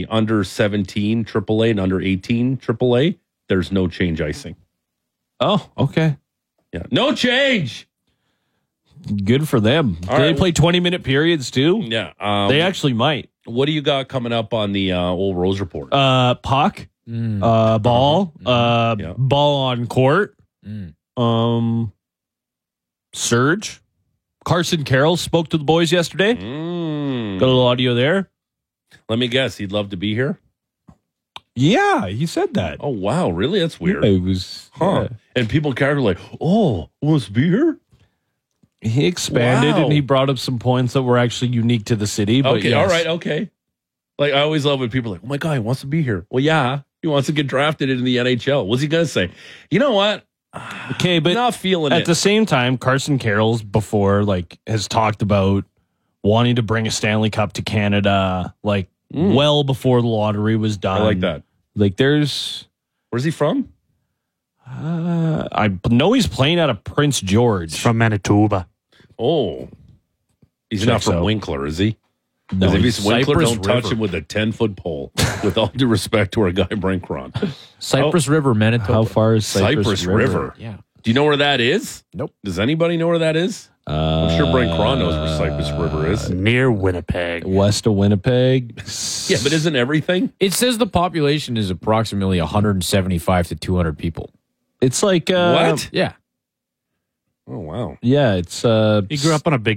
under 17 AAA and under 18 AAA, there's no change icing. Oh, okay. Yeah, no change. Good for them. Do they play 20-minute periods too? Yeah, they actually might. What do you got coming up on the old Rose Report? Puck, ball, ball on court, surge. Carson Carroll spoke to the boys yesterday. Got a little audio there. Let me guess. He'd love to be here. Yeah, he said that. Oh, wow. Really? That's weird. Yeah, it was, And people kind of like, oh, wants to be here? He expanded and he brought up some points that were actually unique to the city. But okay, all right, okay. Like, I always love when people are like, oh my God, he wants to be here. Well, yeah, he wants to get drafted into the NHL. What's he going to say? You know what? Okay, but not feeling at the same time, Carson Carroll's before has talked about wanting to bring a Stanley Cup to Canada, well before the lottery was done. I like that. Where's he from? I know he's playing out of Prince George. He's from Manitoba. Oh, he's not from Winkler, is he? No, if he's Winkler, Cypress don't touch River. him with a 10-foot pole. With all due respect to our guy Brinkron. Cypress River, Manitoba. How far is Cypress River? Yeah. Do you know where that is? Nope. Does anybody know where that is? I'm sure Brinkron knows where Cypress River is. Near Winnipeg. West of Winnipeg. Yeah, but isn't everything? It says the population is approximately 175 to 200 people. It's like what? Yeah. Oh wow. Yeah, it's He grew up on a big